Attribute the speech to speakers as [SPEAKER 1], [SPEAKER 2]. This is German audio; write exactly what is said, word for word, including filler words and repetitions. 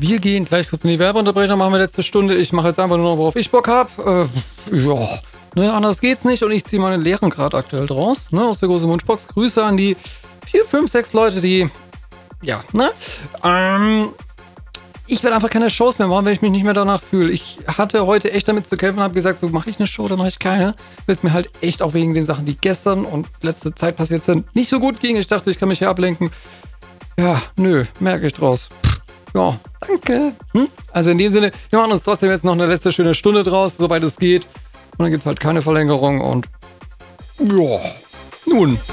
[SPEAKER 1] Wir gehen gleich kurz in die Werbeunterbrechung, machen wir letzte Stunde. Ich mache jetzt einfach nur noch, worauf ich Bock habe. Äh, ja, ne, anders geht's nicht und ich ziehe meine Lehren gerade aktuell draus, ne, aus der großen Wunschbox. Grüße an die vier, fünf, sechs Leute, die, ja, ne, ähm, ich werde einfach keine Shows mehr machen, wenn ich mich nicht mehr danach fühle. Ich hatte heute echt damit zu kämpfen und habe gesagt, so mache ich eine Show oder mache ich keine. Weil es mir halt echt auch wegen den Sachen, die gestern und letzte Zeit passiert sind, nicht so gut ging. Ich dachte, ich kann mich hier ablenken. Ja, nö, merke ich draus. Pff, ja, danke. Hm? Also in dem Sinne, wir machen uns trotzdem jetzt noch eine letzte schöne Stunde draus, soweit es geht. Und dann gibt es halt keine Verlängerung und ja, nun.